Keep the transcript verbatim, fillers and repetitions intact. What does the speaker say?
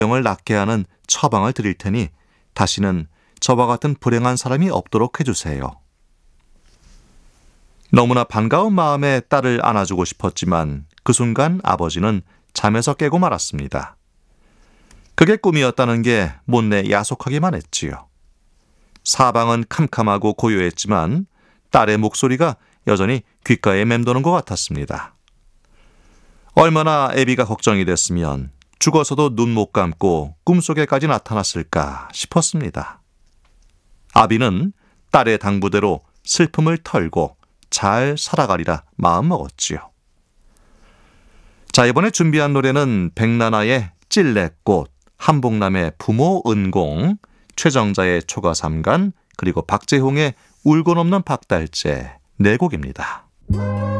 병을 낫게 하는 처방을 드릴 테니 다시는 저와 같은 불행한 사람이 없도록 해주세요. 너무나 반가운 마음에 딸을 안아주고 싶었지만 그 순간 아버지는 잠에서 깨고 말았습니다. 그게 꿈이었다는 게 못내 야속하기만 했지요. 사방은 캄캄하고 고요했지만 딸의 목소리가 여전히 귓가에 맴도는 것 같았습니다. 얼마나 애비가 걱정이 됐으면 죽어서도 눈 못 감고 꿈속에까지 나타났을까 싶었습니다. 아비는 딸의 당부대로 슬픔을 털고 잘 살아가리라 마음먹었지요. 자, 이번에 준비한 노래는 백나나의 찔레꽃, 한복남의 부모 은공, 최정자의 초가 삼간, 그리고 박재홍의 울고 넘는 박달재 네 곡입니다.